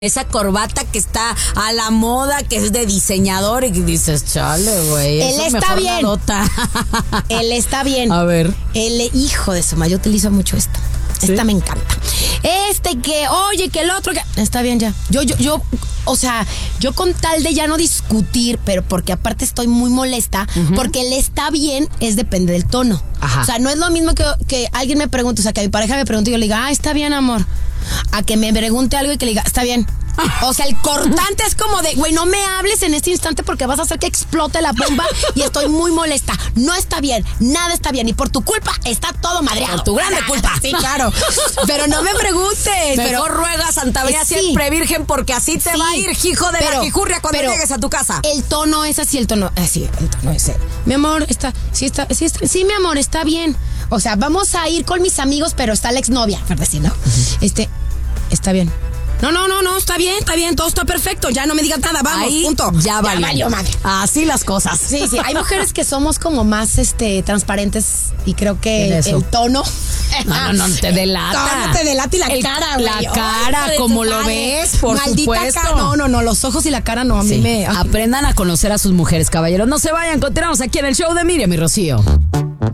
esa corbata que está a la moda, que es de diseñador, y dices, chale, güey. Él está bien. Él está bien. A ver. Hijo de su madre, yo utilizo mucho esta. ¿Sí? Esta me encanta. Oye, que el otro, que... Está bien ya. Yo con tal de ya no discutir, pero porque aparte estoy muy molesta, porque el está bien depende del tono. Ajá. O sea, no es lo mismo que alguien me pregunte, o sea, que mi pareja me pregunte y yo le diga, está bien, amor. A que me pregunte algo y que le diga, está bien. O sea, el cortante es como de, güey, no me hables en este instante porque vas a hacer que explote la bomba y estoy muy molesta. No está bien, nada está bien y por tu culpa está todo madreado. Por tu grande culpa. Sí, claro. Pero no me preguntes. Mejor ruega Santa María siempre Virgen, porque así te va a ir, hijo de la jijurria, cuando llegues a tu casa. El tono es así, el tono es mi amor, sí, mi amor, está bien. O sea, vamos a ir con mis amigos, pero está la exnovia, por decir, ¿no? Está bien. No, está bien, todo está perfecto, ya no me digas nada, vamos, ahí, punto. Ya valió, madre. Así las cosas. Sí, hay mujeres que somos como más transparentes y creo que el tono... No, te delata. No te delata y la cara, güey. La cara, como lo ves, por supuesto. No, los ojos y la cara no, a mí me... Aprendan a conocer a sus mujeres, caballeros. No se vayan, continuamos aquí en el show de Miriam y Rocío.